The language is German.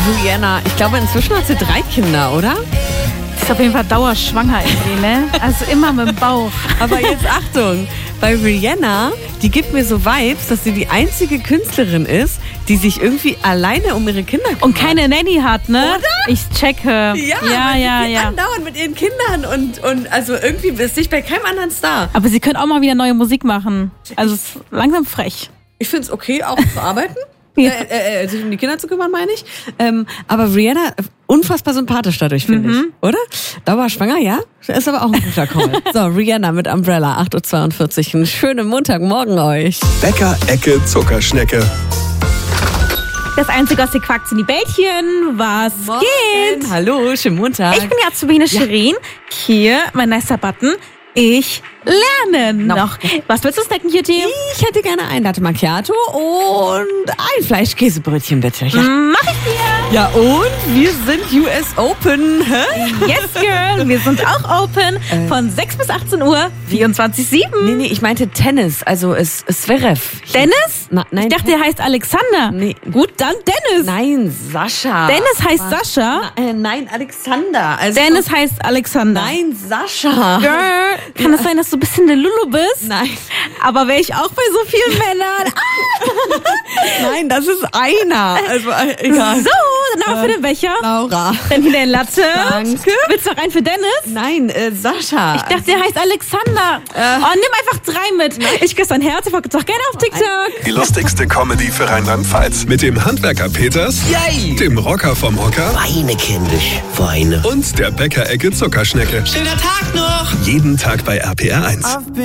Rihanna, ich glaube, inzwischen hat sie 3 Kinder, oder? Ist auf jeden Fall dauerschwanger irgendwie, ne? Also immer mit dem Bauch. Aber jetzt Achtung, bei Rihanna, die gibt mir so Vibes, dass sie die einzige Künstlerin ist, die sich irgendwie alleine um ihre Kinder kümmert. Und keine Nanny hat, ne? Oder? Ich checke. Ja. Andauernd mit ihren Kindern und also irgendwie ist ich bei keinem anderen Star. Aber sie können auch mal wieder neue Musik machen. Also es ist langsam frech. Ich finde es okay, auch zu arbeiten. Ja. Sich um die Kinder zu kümmern, meine ich. Aber Rihanna, unfassbar sympathisch dadurch, finde ich. Oder? Dauerschwanger, ja? Ist aber auch ein guter Call. So, Rihanna mit Umbrella, 8.42 Uhr. Einen schönen Montagmorgen euch. Bäcker-Ecke Zuckerschnecke. Das Einzige aus den Quacks sind die Bällchen. Was geht? Hallo, schönen Montag. Ich bin die Azubine Shirin. Hier, mein nicer Button. Ich lerne noch. Was willst du snacken, Cutie? Ich hätte gerne ein Latte Macchiato und ein Fleischkäsebrötchen, bitte. Ja. Mach ich dir. Ja, und wir sind US Open. Hä? Yes, girl. Wir sind auch open von 6 bis 18 Uhr, 24/7. Nee, ich meinte Tennis, also Zverev. Dennis? Nein. Ich dachte, der heißt Alexander. Nee. Gut, dann Dennis. Nein, Sascha. Dennis heißt Sascha. Nein, Alexander. Also Dennis heißt Alexander. Nein, Sascha. Girl, kann es sein, dass du ein bisschen der Lulu bist? Nein. Aber wäre ich auch bei so vielen Männern. Nein, das ist einer. Also, egal. So, dann auch für den Becher. Laura. Dann wieder ein Latte. Danke. Willst du noch einen für Dennis? Nein, Sascha. Ich dachte, der heißt Alexander. Nimm einfach 3 mit. Ich küsse dein Herz, ich folge doch gerne auf TikTok. Die lustigste Comedy für Rheinland-Pfalz. Mit dem Handwerker Peters, Yay! dem Rocker vom Hocker Weine, kindisch, weine. und der Bäcker-Ecke Zuckerschnecke. Schöner Tag noch! Jeden Tag bei RPR 1.